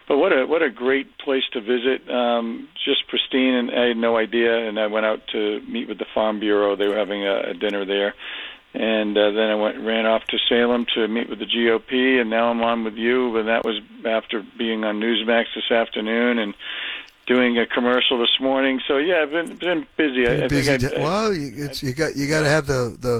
But what a great place to visit. Just pristine, and I had no idea. And I went out to meet with the Farm Bureau. They were having a dinner there. And then I ran off to Salem to meet with the GOP, and now I'm on with you. And that was after being on Newsmax this afternoon and doing a commercial this morning. So yeah, I've been busy. You got to have the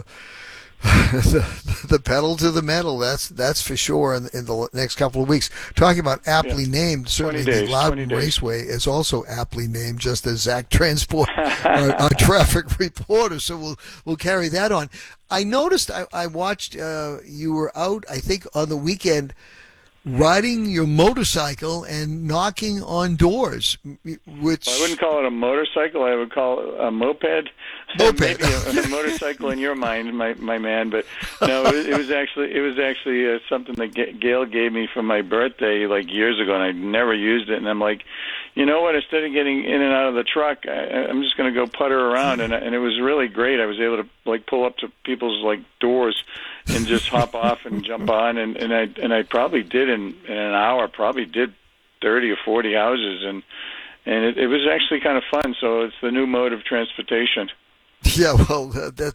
the pedal to the metal. That's for sure. In the next couple of weeks, talking about aptly named, certainly the Loudon Raceway is also aptly named, just as Zach Transport, our traffic reporter. So we'll carry that on. I noticed. I watched. You were out, I think, on the weekend, riding your motorcycle and knocking on doors, which I wouldn't call it a motorcycle. I would call it a moped. Maybe a motorcycle in your mind, my man. But no, it was actually something that Gail gave me for my birthday like years ago, and I'd never used it. And I'm like, you know what? Instead of getting in and out of the truck, I'm just going to go putter around, and it was really great. I was able to like pull up to people's like doors and just hop off and jump on, and I probably did in an hour. Probably did 30 or 40 houses, and it was actually kind of fun. So it's the new mode of transportation. Yeah, well,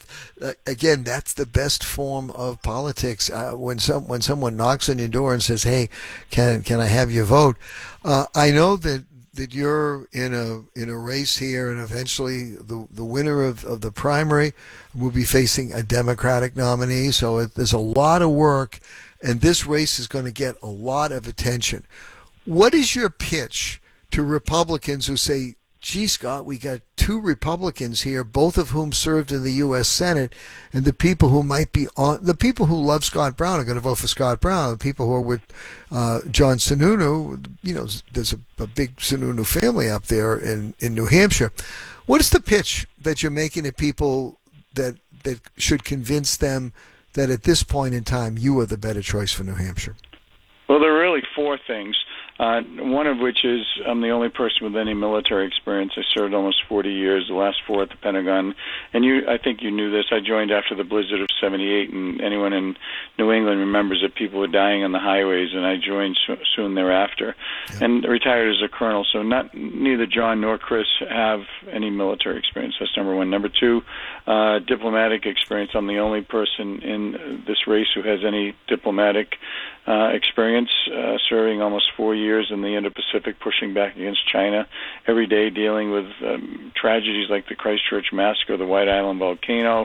again, that's the best form of politics. When someone knocks on your door and says, "Hey, can I have your vote?" I know that you're in a race here, and eventually the winner of the primary will be facing a Democratic nominee. So there's a lot of work, and this race is going to get a lot of attention. What is your pitch to Republicans who say, "Gee, Scott, we got two Republicans here, both of whom served in the U.S. Senate, and the people who the people who love Scott Brown are going to vote for Scott Brown. The people who are with John Sununu, there's a big Sununu family up there in New Hampshire." What is the pitch that you're making to people that should convince them that at this point in time you are the better choice for New Hampshire? Well, there are really four things. One of which is I'm the only person with any military experience. I served almost 40 years, the last 4 at the Pentagon. And I think you knew this. I joined after the blizzard of '78, and anyone in New England remembers that people were dying on the highways, and I joined soon thereafter. Yeah. And retired as a colonel, so neither John nor Chris have any military experience. That's number one. Number two, diplomatic experience. I'm the only person in this race who has any diplomatic experience, serving almost 4 years in the Indo-Pacific, pushing back against China every day, dealing with tragedies like the Christchurch massacre, the White Island volcano,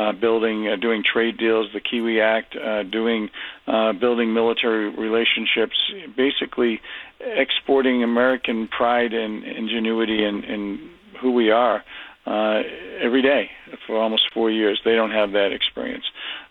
doing trade deals, the Kiwi Act, building military relationships, basically exporting American pride and ingenuity in who we are every day for almost 4 years. They don't have that experience.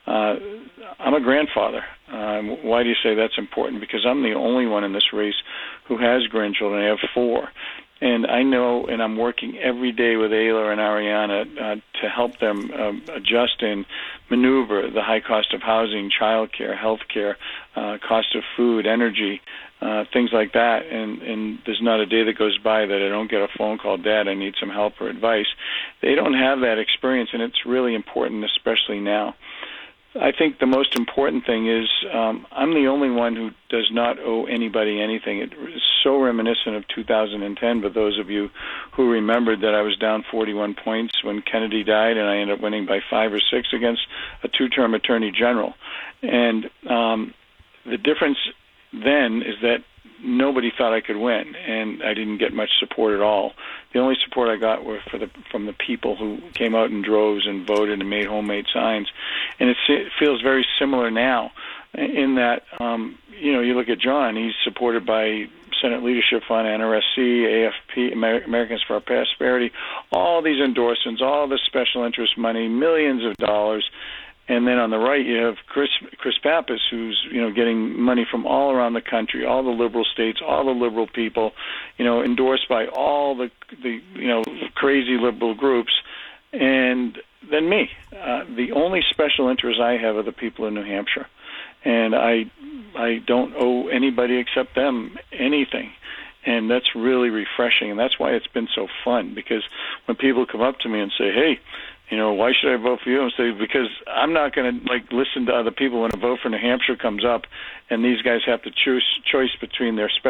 I'm a grandfather. Why do you say that's important? Because I'm the only one in this race who has grandchildren. I have 4. And I know, and I'm working every day with Ayla and Ariana to help them adjust and maneuver the high cost of housing, child care, health care, cost of food, energy, things like that. And there's not a day that goes by that I don't get a phone call, "Dad, I need some help or advice." They don't have that experience, and it's really important, especially now. I think the most important thing is I'm the only one who does not owe anybody anything. It is so reminiscent of 2010, but those of you who remembered that I was down 41 points when Kennedy died, and I ended up winning by 5 or 6 against a 2-term attorney general. And the difference then is that nobody thought I could win, and I didn't get much support at all. The only support I got were from the people who came out in droves and voted and made homemade signs. And it feels very similar now in that, you look at John, he's supported by Senate Leadership Fund, NRSC, AFP, Americans for Prosperity, all these endorsements, all the special interest money, millions of dollars. And then on the right, you have Chris Pappas, who's getting money from all around the country, all the liberal states, all the liberal people, endorsed by all the crazy liberal groups, and then me. The only special interest I have are the people in New Hampshire, and I don't owe anybody except them anything. And that's really refreshing, and that's why it's been so fun. Because when people come up to me and say, "Hey, why should I vote for you?" And say, because I'm not going to listen to other people when a vote for New Hampshire comes up, and these guys have to choice between their